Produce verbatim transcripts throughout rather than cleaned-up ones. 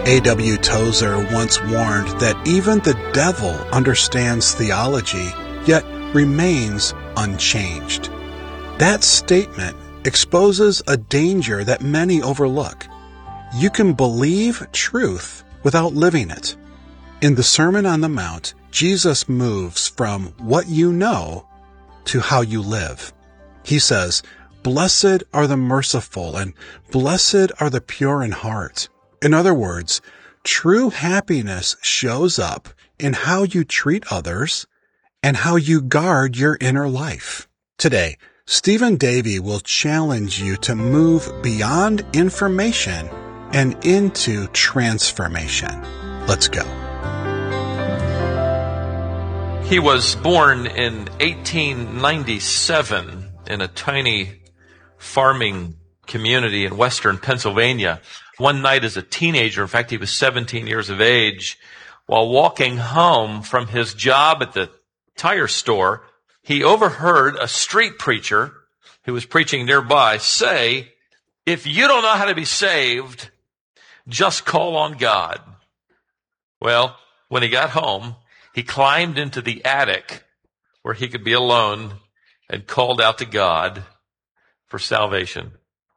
A W Tozer once warned that even the devil understands theology, yet remains unchanged. That statement exposes a danger that many overlook. You can believe truth without living it. In the Sermon on the Mount, Jesus moves from what you know to how you live. He says, "Blessed are the merciful, and blessed are the pure in heart." In other words, true happiness shows up in how you treat others and how you guard your inner life. Today, Stephen Davey will challenge you to move beyond information and into transformation. Let's go. He was born in eighteen ninety-seven in a tiny farming community in western Pennsylvania. One night as a teenager, in fact, he was seventeen years of age, while walking home from his job at the tire store, he overheard a street preacher who was preaching nearby say, "If you don't know how to be saved, just call on God." Well, when he got home, he climbed into the attic where he could be alone and called out to God for salvation.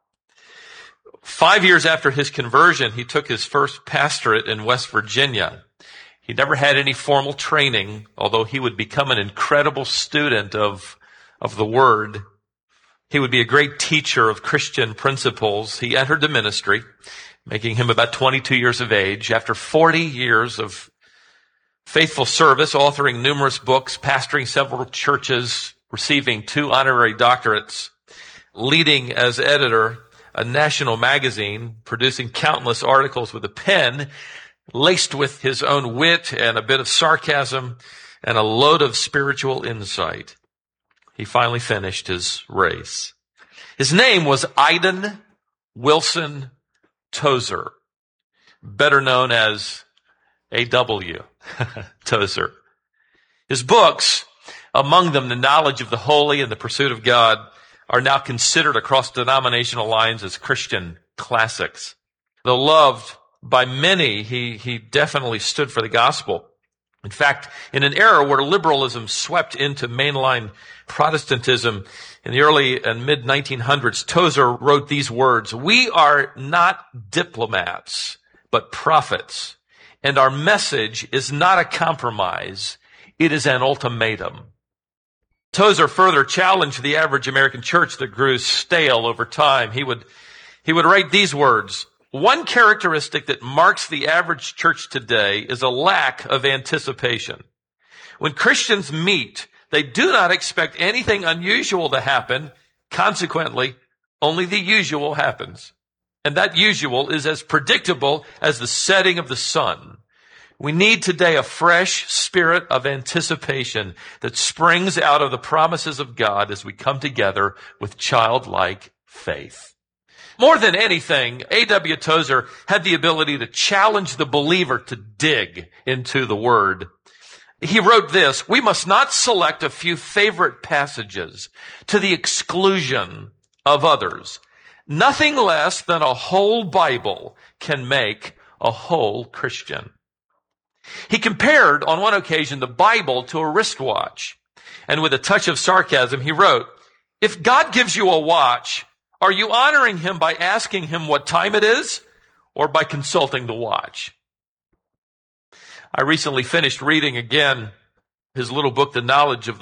Five years after his conversion, he took his first pastorate in West Virginia. He never had any formal training, although he would become an incredible student of, of the Word. He would be a great teacher of Christian principles. He entered the ministry, making him about twenty-two years of age. After forty years of faithful service, authoring numerous books, pastoring several churches, receiving two honorary doctorates, leading as editor a national magazine, producing countless articles with a pen laced with his own wit and a bit of sarcasm and a load of spiritual insight, he finally finished his race. His name was Iden Wilson Tozer, better known as A W Tozer. His books, among them The Knowledge of the Holy and The Pursuit of God, are now considered across denominational lines as Christian classics. Though loved by many, he, he definitely stood for the gospel. In fact, in an era where liberalism swept into mainline Protestantism in the early and mid nineteen hundreds, Tozer wrote these words, "We are not diplomats, but prophets, and our message is not a compromise, it is an ultimatum." Tozer further challenged the average American church that grew stale over time. He would, he would write these words, "One characteristic that marks the average church today is a lack of anticipation. When Christians meet, they do not expect anything unusual to happen. Consequently, only the usual happens. And that usual is as predictable as the setting of the sun. We need today a fresh spirit of anticipation that springs out of the promises of God as we come together with childlike faith." More than anything, A W Tozer had the ability to challenge the believer to dig into the Word. He wrote this, "We must not select a few favorite passages to the exclusion of others. Nothing less than a whole Bible can make a whole Christian." He compared, on one occasion, the Bible to a wristwatch. And with a touch of sarcasm, he wrote, "If God gives you a watch, are you honoring him by asking him what time it is or by consulting the watch?" I recently finished reading again his little book, The Knowledge of